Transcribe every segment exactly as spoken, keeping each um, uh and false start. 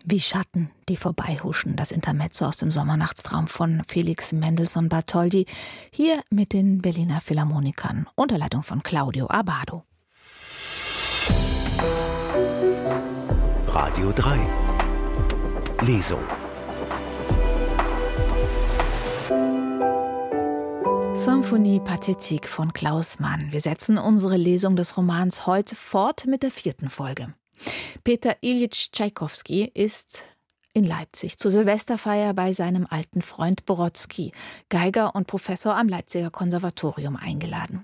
Wie Schatten, die vorbeihuschen, das Intermezzo aus dem Sommernachtstraum von Felix Mendelssohn Bartholdy, hier mit den Berliner Philharmonikern unter Leitung von Claudio Abbado. Radio drei Lesung. Symphonie Pathétique von Klaus Mann. Wir setzen unsere Lesung des Romans heute fort mit der vierten Folge. Peter Iljitsch Tschaikowski ist in Leipzig zur Silvesterfeier bei seinem alten Freund Brodsky, Geiger und Professor am Leipziger Konservatorium, eingeladen.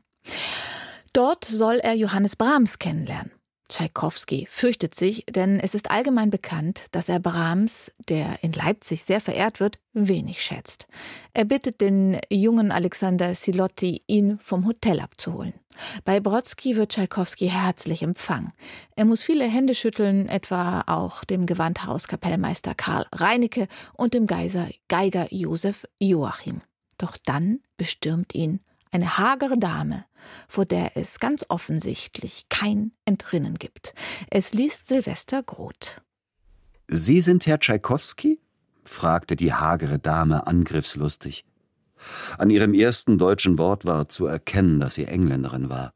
Dort soll er Johannes Brahms kennenlernen. Tschaikowski fürchtet sich, denn es ist allgemein bekannt, dass er Brahms, der in Leipzig sehr verehrt wird, wenig schätzt. Er bittet den jungen Alexander Silotti, ihn vom Hotel abzuholen. Bei Brodsky wird Tschaikowski herzlich empfangen. Er muss viele Hände schütteln, etwa auch dem Gewandhauskapellmeister Karl Reinecke und dem Geiser, Geiger Josef Joachim. Doch dann bestürmt ihn eine hagere Dame, vor der es ganz offensichtlich kein Entrinnen gibt. Es liest Silvester Groth. »Sie sind Herr Tschaikowski?« fragte die hagere Dame angriffslustig. An ihrem ersten deutschen Wort war zu erkennen, dass sie Engländerin war.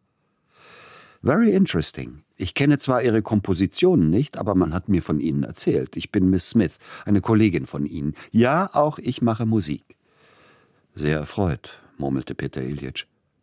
»Very interesting. Ich kenne zwar Ihre Kompositionen nicht, aber man hat mir von Ihnen erzählt. Ich bin Miss Smith, eine Kollegin von Ihnen. Ja, auch ich mache Musik.« »Sehr erfreut«, murmelte Peter Iljitsch.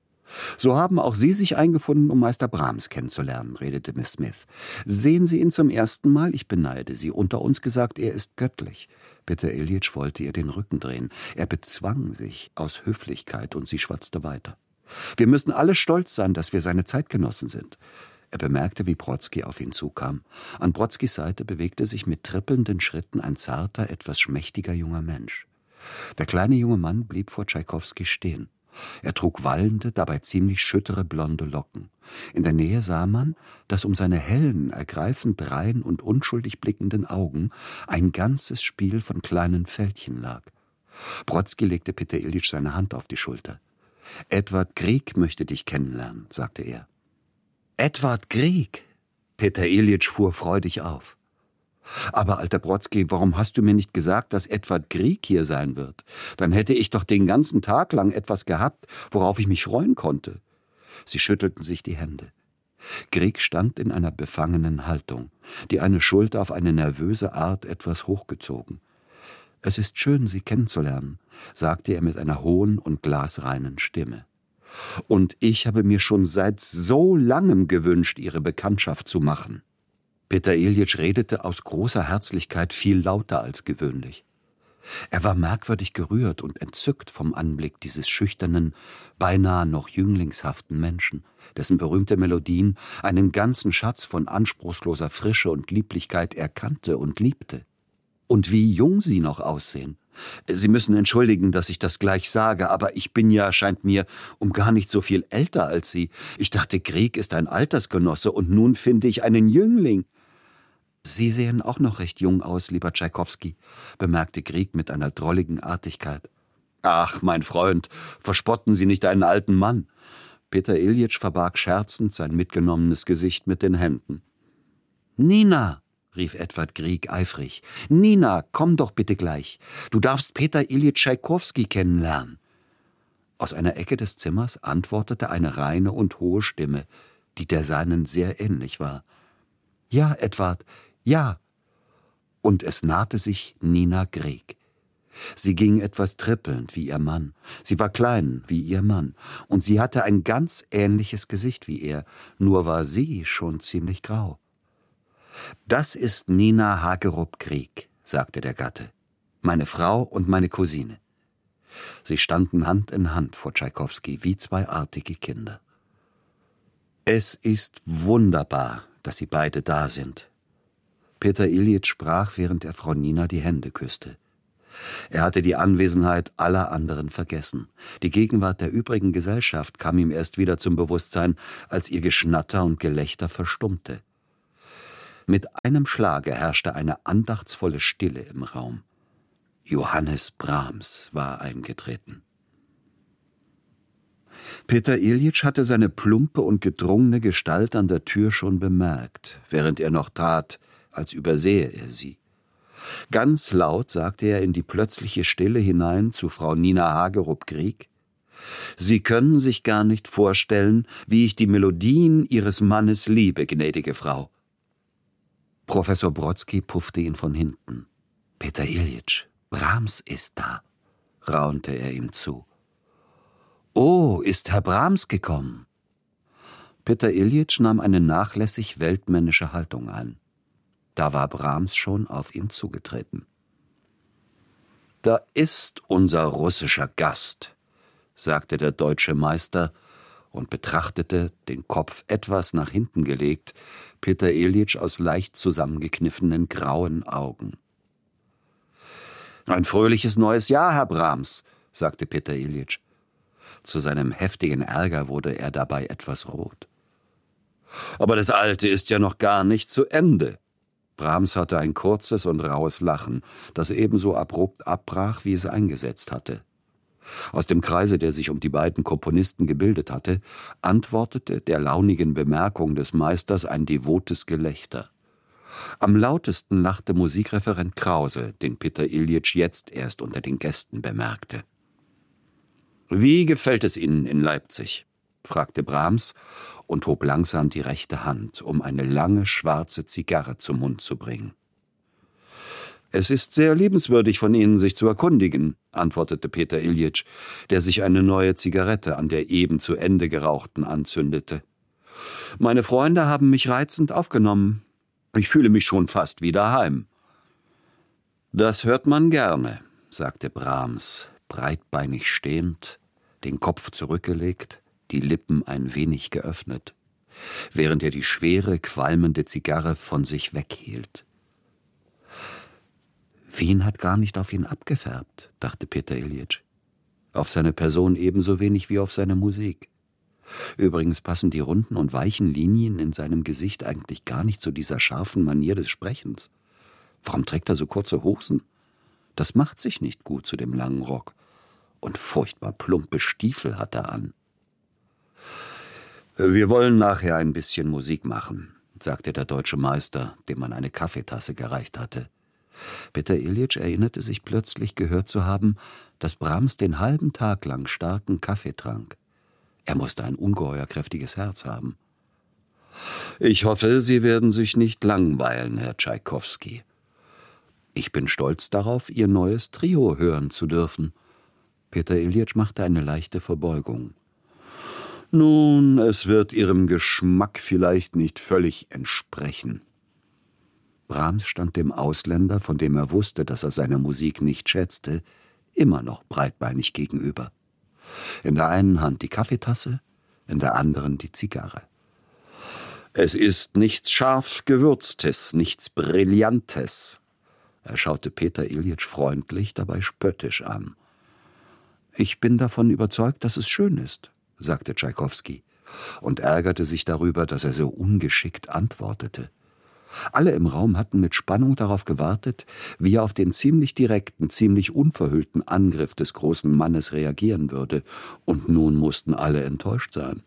»So haben auch Sie sich eingefunden, um Meister Brahms kennenzulernen«, redete Miss Smith. »Sehen Sie ihn zum ersten Mal? Ich beneide Sie. Unter uns gesagt, er ist göttlich.« Peter Iljitsch wollte ihr den Rücken drehen. Er bezwang sich aus Höflichkeit und sie schwatzte weiter. »Wir müssen alle stolz sein, dass wir seine Zeitgenossen sind.« Er bemerkte, wie Brodsky auf ihn zukam. An Brodskys Seite bewegte sich mit trippelnden Schritten ein zarter, etwas schmächtiger junger Mensch. Der kleine junge Mann blieb vor Tschaikowski stehen. Er trug wallende, dabei ziemlich schüttere blonde Locken. In der Nähe sah man, dass um seine hellen, ergreifend rein und unschuldig blickenden Augen ein ganzes Spiel von kleinen Fältchen lag. Brodsky legte Peter Iljitsch seine Hand auf die Schulter. »Edward Grieg möchte dich kennenlernen«, sagte er. »Edward Grieg?« Peter Iljitsch fuhr freudig auf. »Aber, alter Brodsky, warum hast du mir nicht gesagt, dass Edward Grieg hier sein wird? Dann hätte ich doch den ganzen Tag lang etwas gehabt, worauf ich mich freuen konnte.« Sie schüttelten sich die Hände. Grieg stand in einer befangenen Haltung, die eine Schulter auf eine nervöse Art etwas hochgezogen. »Es ist schön, Sie kennenzulernen«, sagte er mit einer hohen und glasreinen Stimme. »Und ich habe mir schon seit so langem gewünscht, Ihre Bekanntschaft zu machen.« Peter Iljitsch redete aus großer Herzlichkeit viel lauter als gewöhnlich. Er war merkwürdig gerührt und entzückt vom Anblick dieses schüchternen, beinahe noch jünglingshaften Menschen, dessen berühmte Melodien einen ganzen Schatz von anspruchsloser Frische und Lieblichkeit er kannte und liebte. Und wie jung sie noch aussehen. Sie müssen entschuldigen, dass ich das gleich sage, aber ich bin ja, scheint mir, um gar nicht so viel älter als Sie. Ich dachte, Grieg ist ein Altersgenosse und nun finde ich einen Jüngling.« »Sie sehen auch noch recht jung aus, lieber Tschaikowski«, bemerkte Grieg mit einer drolligen Artigkeit. »Ach, mein Freund, verspotten Sie nicht einen alten Mann.« Peter Iljitsch verbarg scherzend sein mitgenommenes Gesicht mit den Händen. »Nina«, rief Edward Grieg eifrig, »Nina, komm doch bitte gleich. Du darfst Peter Iljitsch Tschaikowski kennenlernen.« Aus einer Ecke des Zimmers antwortete eine reine und hohe Stimme, die der seinen sehr ähnlich war. »Ja, Edward, ja.« Und es nahte sich Nina Grieg. Sie ging etwas trippelnd wie ihr Mann. Sie war klein wie ihr Mann. Und sie hatte ein ganz ähnliches Gesicht wie er, nur war sie schon ziemlich grau. »Das ist Nina Hagerup Grieg«, sagte der Gatte. »Meine Frau und meine Cousine.« Sie standen Hand in Hand vor Tschaikowski wie zwei artige Kinder. »Es ist wunderbar, dass Sie beide da sind.« Peter Iljitsch sprach, während er Frau Nina die Hände küsste. Er hatte die Anwesenheit aller anderen vergessen. Die Gegenwart der übrigen Gesellschaft kam ihm erst wieder zum Bewusstsein, als ihr Geschnatter und Gelächter verstummte. Mit einem Schlage herrschte eine andachtsvolle Stille im Raum. Johannes Brahms war eingetreten. Peter Iljitsch hatte seine plumpe und gedrungene Gestalt an der Tür schon bemerkt, während er noch tat, als übersähe er sie. Ganz laut sagte er in die plötzliche Stille hinein zu Frau Nina Hagerup-Krieg: »Sie können sich gar nicht vorstellen, wie ich die Melodien Ihres Mannes liebe, gnädige Frau.« Professor Brodsky puffte ihn von hinten. »Peter Iljitsch, Brahms ist da«, raunte er ihm zu. »Oh, ist Herr Brahms gekommen?« Peter Iljitsch nahm eine nachlässig weltmännische Haltung ein. Da war Brahms schon auf ihn zugetreten. »Da ist unser russischer Gast«, sagte der deutsche Meister und betrachtete, den Kopf etwas nach hinten gelegt, Peter Iljitsch aus leicht zusammengekniffenen grauen Augen. »Ein fröhliches neues Jahr, Herr Brahms«, sagte Peter Iljitsch. Zu seinem heftigen Ärger wurde er dabei etwas rot. »Aber das Alte ist ja noch gar nicht zu Ende.« Brahms hatte ein kurzes und raues Lachen, das ebenso abrupt abbrach, wie es eingesetzt hatte. Aus dem Kreise, der sich um die beiden Komponisten gebildet hatte, antwortete der launigen Bemerkung des Meisters ein devotes Gelächter. Am lautesten lachte Musikreferent Krause, den Peter Iljitsch jetzt erst unter den Gästen bemerkte. »Wie gefällt es Ihnen in Leipzig?« fragte Brahms und hob langsam die rechte Hand, um eine lange schwarze Zigarre zum Mund zu bringen. »Es ist sehr liebenswürdig von Ihnen, sich zu erkundigen«, antwortete Peter Iljitsch, der sich eine neue Zigarette an der eben zu Ende gerauchten anzündete. »Meine Freunde haben mich reizend aufgenommen. Ich fühle mich schon fast wie daheim.« »Das hört man gerne«, sagte Brahms, breitbeinig stehend, den Kopf zurückgelegt, die Lippen ein wenig geöffnet, während er die schwere, qualmende Zigarre von sich weghielt. »Wien hat gar nicht auf ihn abgefärbt«, dachte Peter Iljitsch. »Auf seine Person ebenso wenig wie auf seine Musik. Übrigens passen die runden und weichen Linien in seinem Gesicht eigentlich gar nicht zu dieser scharfen Manier des Sprechens. Warum trägt er so kurze Hosen? Das macht sich nicht gut zu dem langen Rock. Und furchtbar plumpe Stiefel hat er an.« »Wir wollen nachher ein bisschen Musik machen«, sagte der deutsche Meister, dem man eine Kaffeetasse gereicht hatte. Peter Iljitsch erinnerte sich plötzlich gehört zu haben, dass Brahms den halben Tag lang starken Kaffee trank. Er musste ein ungeheuer kräftiges Herz haben. »Ich hoffe, Sie werden sich nicht langweilen, Herr Tschaikowski. Ich bin stolz darauf, Ihr neues Trio hören zu dürfen.« Peter Iljitsch machte eine leichte Verbeugung. »Nun, es wird Ihrem Geschmack vielleicht nicht völlig entsprechen.« Brahms stand dem Ausländer, von dem er wusste, dass er seine Musik nicht schätzte, immer noch breitbeinig gegenüber. In der einen Hand die Kaffeetasse, in der anderen die Zigarre. »Es ist nichts scharf Gewürztes, nichts Brillantes.« Er schaute Peter Iljitsch freundlich, dabei spöttisch an. »Ich bin davon überzeugt, dass es schön ist«, sagte Tschaikowski und ärgerte sich darüber, dass er so ungeschickt antwortete. Alle im Raum hatten mit Spannung darauf gewartet, wie er auf den ziemlich direkten, ziemlich unverhüllten Angriff des großen Mannes reagieren würde, und nun mussten alle enttäuscht sein.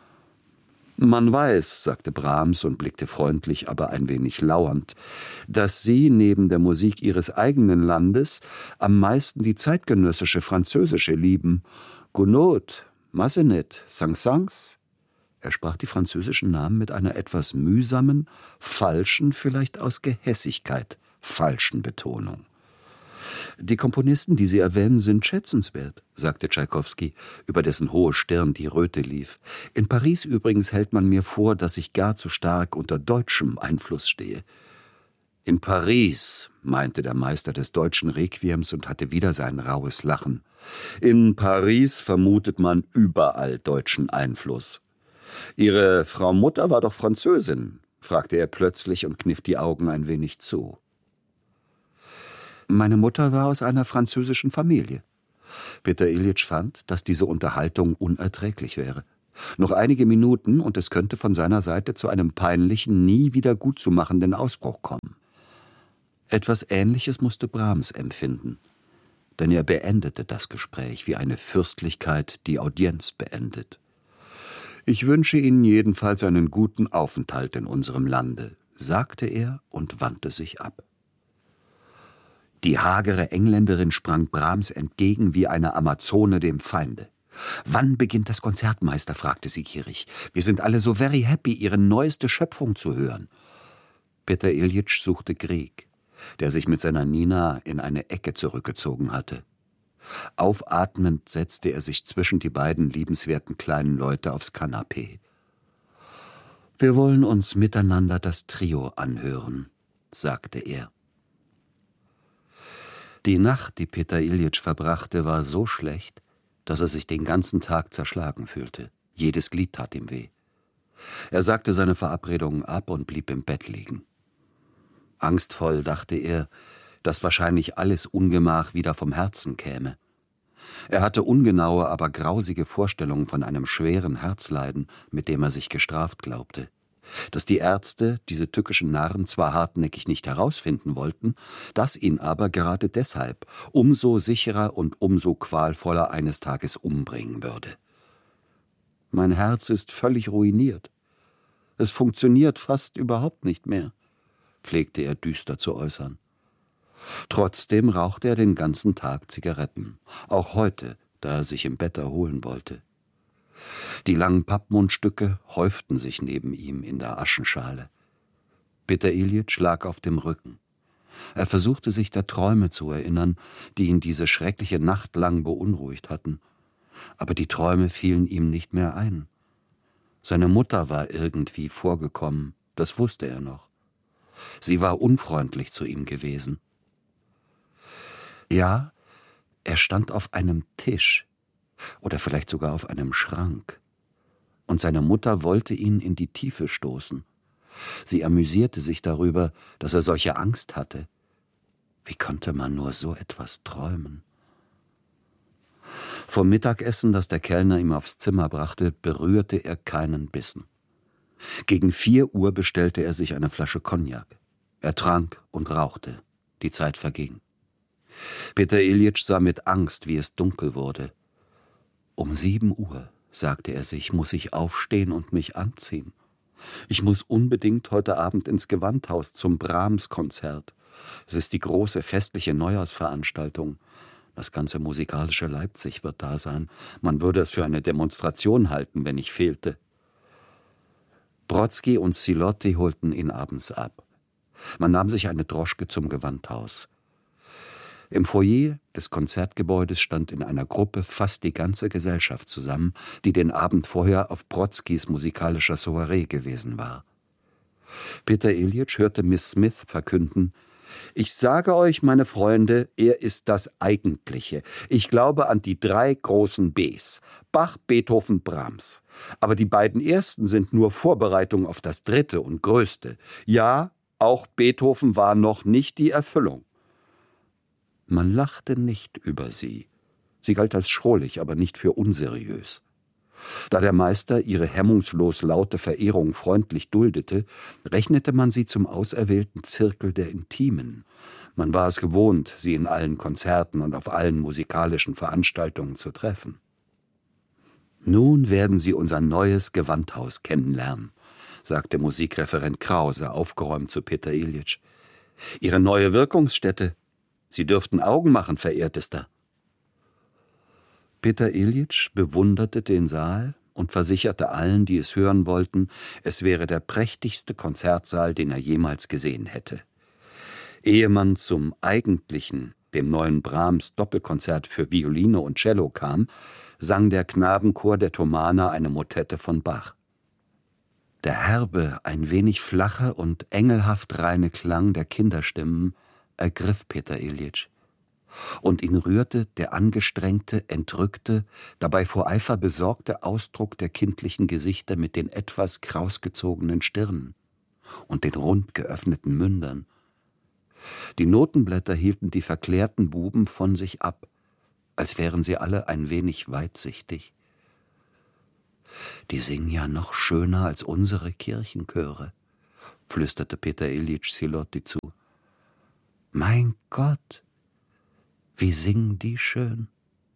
»Man weiß«, sagte Brahms und blickte freundlich, aber ein wenig lauernd, »dass Sie neben der Musik Ihres eigenen Landes am meisten die zeitgenössische französische lieben. Gounod, Massenet, Saint-Saëns.« Er sprach die französischen Namen mit einer etwas mühsamen, falschen, vielleicht aus Gehässigkeit, falschen Betonung. »Die Komponisten, die Sie erwähnen, sind schätzenswert«, sagte Tschaikowski, über dessen hohe Stirn die Röte lief. »In Paris übrigens hält man mir vor, dass ich gar zu stark unter deutschem Einfluss stehe.« »In Paris«, meinte der Meister des deutschen Requiems und hatte wieder sein raues Lachen. »In Paris vermutet man überall deutschen Einfluss.« »Ihre Frau Mutter war doch Französin?« fragte er plötzlich und kniff die Augen ein wenig zu. »Meine Mutter war aus einer französischen Familie.« Peter Iljitsch fand, dass diese Unterhaltung unerträglich wäre. Noch einige Minuten, und es könnte von seiner Seite zu einem peinlichen, nie wieder gutzumachenden Ausbruch kommen. Etwas Ähnliches musste Brahms empfinden, denn er beendete das Gespräch, wie eine Fürstlichkeit die Audienz beendet. »Ich wünsche Ihnen jedenfalls einen guten Aufenthalt in unserem Lande«, sagte er und wandte sich ab. Die hagere Engländerin sprang Brahms entgegen wie eine Amazone dem Feinde. »Wann beginnt das Konzert, Meister?« fragte sie gierig. »Wir sind alle so very happy, Ihre neueste Schöpfung zu hören.« Peter Iljitsch suchte Grieg, der sich mit seiner Nina in eine Ecke zurückgezogen hatte. Aufatmend setzte er sich zwischen die beiden liebenswerten kleinen Leute aufs Kanapee. »Wir wollen uns miteinander das Trio anhören«, sagte er. Die Nacht, die Peter Iljitsch verbrachte, war so schlecht, dass er sich den ganzen Tag zerschlagen fühlte. Jedes Glied tat ihm weh. Er sagte seine Verabredungen ab und blieb im Bett liegen. Angstvoll dachte er, dass wahrscheinlich alles Ungemach wieder vom Herzen käme. Er hatte ungenaue, aber grausige Vorstellungen von einem schweren Herzleiden, mit dem er sich gestraft glaubte. Dass die Ärzte, diese tückischen Narren, zwar hartnäckig nicht herausfinden wollten, dass ihn aber gerade deshalb umso sicherer und umso qualvoller eines Tages umbringen würde. »Mein Herz ist völlig ruiniert. Es funktioniert fast überhaupt nicht mehr«, pflegte er düster zu äußern. Trotzdem rauchte er den ganzen Tag Zigaretten, auch heute, da er sich im Bett erholen wollte. Die langen Pappmundstücke häuften sich neben ihm in der Aschenschale. Peter Iljitsch lag auf dem Rücken. Er versuchte sich der Träume zu erinnern, die ihn diese schreckliche Nacht lang beunruhigt hatten. Aber die Träume fielen ihm nicht mehr ein. Seine Mutter war irgendwie vorgekommen, das wusste er noch. Sie war unfreundlich zu ihm gewesen. Ja, er stand auf einem Tisch oder vielleicht sogar auf einem Schrank. Und seine Mutter wollte ihn in die Tiefe stoßen. Sie amüsierte sich darüber, dass er solche Angst hatte. Wie konnte man nur so etwas träumen? Vom Mittagessen, das der Kellner ihm aufs Zimmer brachte, berührte er keinen Bissen. Gegen vier Uhr bestellte er sich eine Flasche Cognac. Er trank und rauchte. Die Zeit verging. Peter Iljitsch sah mit Angst, wie es dunkel wurde. Um sieben Uhr, sagte er sich, muss ich aufstehen und mich anziehen. Ich muss unbedingt heute Abend ins Gewandhaus zum Brahms-Konzert. Es ist die große festliche Neujahrsveranstaltung. Das ganze musikalische Leipzig wird da sein. Man würde es für eine Demonstration halten, wenn ich fehlte. Brodsky und Zilotti holten ihn abends ab. Man nahm sich eine Droschke zum Gewandhaus. Im Foyer des Konzertgebäudes stand in einer Gruppe fast die ganze Gesellschaft zusammen, die den Abend vorher auf Brodskys musikalischer Soiree gewesen war. Peter Iljitsch hörte Miss Smith verkünden: »Ich sage euch, meine Freunde, er ist das Eigentliche. Ich glaube an die drei großen Bs, Bach, Beethoven, Brahms. Aber die beiden ersten sind nur Vorbereitung auf das dritte und größte. Ja, auch Beethoven war noch nicht die Erfüllung.« Man lachte nicht über sie. Sie galt als schrullig, aber nicht für unseriös. Da der Meister ihre hemmungslos laute Verehrung freundlich duldete, rechnete man sie zum auserwählten Zirkel der Intimen. Man war es gewohnt, sie in allen Konzerten und auf allen musikalischen Veranstaltungen zu treffen. »Nun werden Sie unser neues Gewandhaus kennenlernen«, sagte Musikreferent Krause aufgeräumt zu Peter Iljitsch. »Ihre neue Wirkungsstätte. Sie dürften Augen machen, Verehrtester.« Peter Iljitsch bewunderte den Saal und versicherte allen, die es hören wollten, es wäre der prächtigste Konzertsaal, den er jemals gesehen hätte. Ehe man zum eigentlichen, dem neuen Brahms-Doppelkonzert für Violine und Cello kam, sang der Knabenchor der Thomaner eine Motette von Bach. Der herbe, ein wenig flache und engelhaft reine Klang der Kinderstimmen ergriff Peter Iljitsch. Und ihn rührte der angestrengte, entrückte, dabei vor Eifer besorgte Ausdruck der kindlichen Gesichter mit den etwas krausgezogenen Stirnen und den rund geöffneten Mündern. Die Notenblätter hielten die verklärten Buben von sich ab, als wären sie alle ein wenig weitsichtig. »Die singen ja noch schöner als unsere Kirchenchöre«, flüsterte Peter Iljitsch Zilotti zu. »Mein Gott, wie singen die schön!«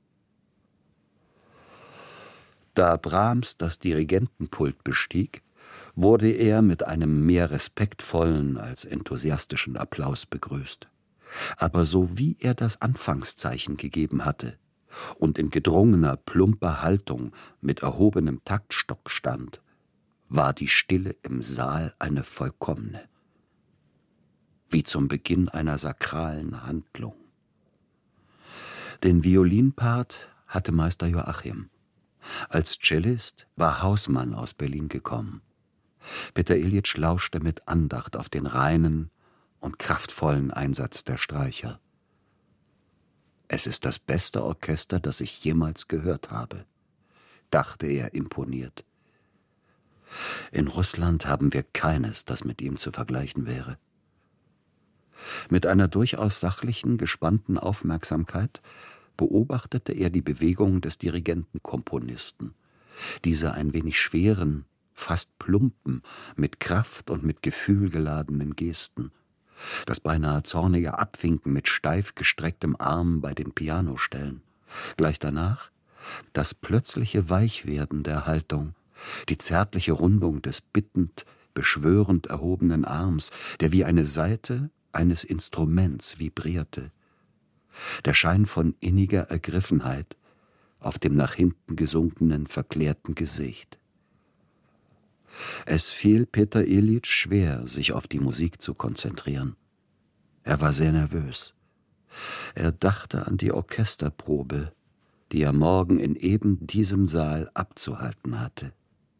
Da Brahms das Dirigentenpult bestieg, wurde er mit einem mehr respektvollen als enthusiastischen Applaus begrüßt. Aber so wie er das Anfangszeichen gegeben hatte und in gedrungener, plumper Haltung mit erhobenem Taktstock stand, war die Stille im Saal eine vollkommene, wie zum Beginn einer sakralen Handlung. Den Violinpart hatte Meister Joachim. Als Cellist war Hausmann aus Berlin gekommen. Peter Iljitsch lauschte mit Andacht auf den reinen und kraftvollen Einsatz der Streicher. »Es ist das beste Orchester, das ich jemals gehört habe«, dachte er imponiert. »In Russland haben wir keines, das mit ihm zu vergleichen wäre.« Mit einer durchaus sachlichen, gespannten Aufmerksamkeit beobachtete er die Bewegung des Dirigentenkomponisten, diese ein wenig schweren, fast plumpen, mit Kraft und mit Gefühl geladenen Gesten, das beinahe zornige Abwinken mit steif gestrecktem Arm bei den Pianostellen, gleich danach das plötzliche Weichwerden der Haltung, die zärtliche Rundung des bittend, beschwörend erhobenen Arms, der wie eine Saite eines Instruments vibrierte, der Schein von inniger Ergriffenheit auf dem nach hinten gesunkenen, verklärten Gesicht. Es fiel Peter Iljitsch schwer, sich auf die Musik zu konzentrieren. Er war sehr nervös. Er dachte an die Orchesterprobe, die er morgen in eben diesem Saal abzuhalten hatte.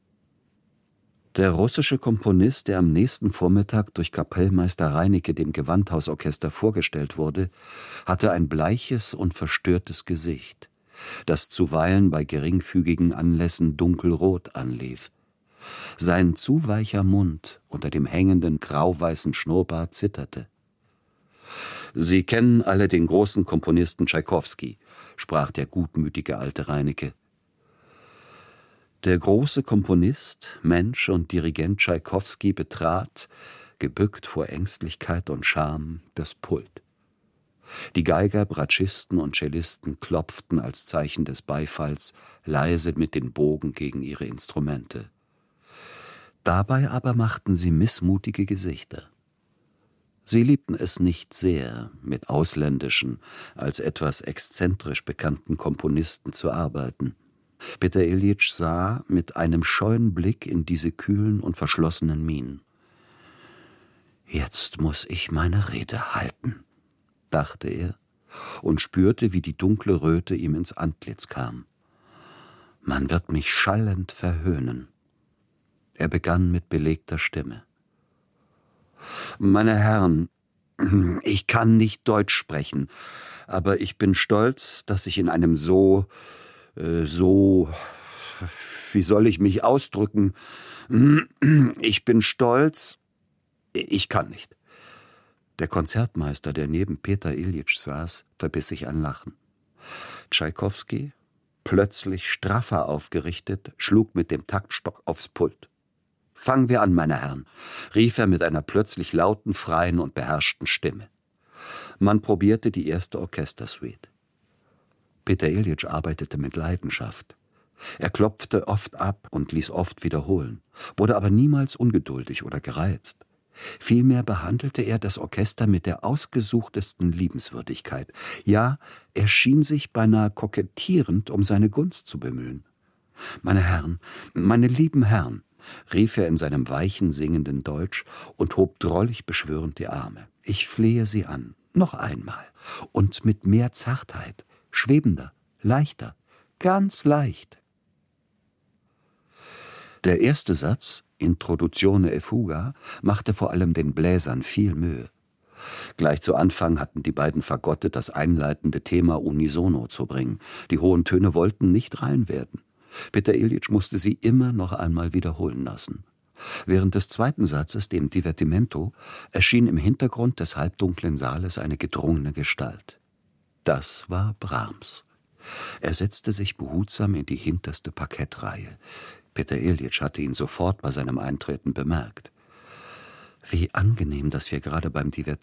Der russische Komponist, der am nächsten Vormittag durch Kapellmeister Reinicke dem Gewandhausorchester vorgestellt wurde, hatte ein bleiches und verstörtes Gesicht, das zuweilen bei geringfügigen Anlässen dunkelrot anlief. Sein zu weicher Mund unter dem hängenden grauweißen Schnurrbart zitterte. »Sie kennen alle den großen Komponisten Tschaikowski«, sprach der gutmütige alte Reinicke. Der große Komponist, Mensch und Dirigent Tschaikowski betrat, gebückt vor Ängstlichkeit und Scham, das Pult. Die Geiger, Bratschisten und Cellisten klopften als Zeichen des Beifalls leise mit den Bogen gegen ihre Instrumente. Dabei aber machten sie missmutige Gesichter. Sie liebten es nicht sehr, mit ausländischen, als etwas exzentrisch bekannten Komponisten zu arbeiten. Peter Iljitsch sah mit einem scheuen Blick in diese kühlen und verschlossenen Mienen. »Jetzt muß ich meine Rede halten«, dachte er und spürte, wie die dunkle Röte ihm ins Antlitz kam. »Man wird mich schallend verhöhnen.« Er begann mit belegter Stimme. »Meine Herren, ich kann nicht Deutsch sprechen, aber ich bin stolz, dass ich in einem so, äh, so, wie soll ich mich ausdrücken? Ich bin stolz, ich kann nicht.« Der Konzertmeister, der neben Peter Iljitsch saß, verbiss sich ein Lachen. Tschaikowski, plötzlich straffer aufgerichtet, schlug mit dem Taktstock aufs Pult. »Fangen wir an, meine Herren«, rief er mit einer plötzlich lauten, freien und beherrschten Stimme. Man probierte die erste Orchestersuite. Peter Iljitsch arbeitete mit Leidenschaft. Er klopfte oft ab und ließ oft wiederholen, wurde aber niemals ungeduldig oder gereizt. Vielmehr behandelte er das Orchester mit der ausgesuchtesten Liebenswürdigkeit. Ja, er schien sich beinahe kokettierend um seine Gunst zu bemühen. »Meine Herren, meine lieben Herren«, rief er in seinem weichen, singenden Deutsch und hob drollig beschwörend die Arme. »Ich flehe Sie an, noch einmal, und mit mehr Zartheit, schwebender, leichter, ganz leicht.« Der erste Satz, Introduzione e fuga, machte vor allem den Bläsern viel Mühe. Gleich zu Anfang hatten die beiden Fagotte das einleitende Thema unisono zu bringen. Die hohen Töne wollten nicht rein werden. Peter Iljitsch musste sie immer noch einmal wiederholen lassen. Während des zweiten Satzes, dem Divertimento, erschien im Hintergrund des halbdunklen Saales eine gedrungene Gestalt. Das war Brahms. Er setzte sich behutsam in die hinterste Parkettreihe. Peter Iljitsch hatte ihn sofort bei seinem Eintreten bemerkt. »Wie angenehm, dass wir gerade beim Divertimento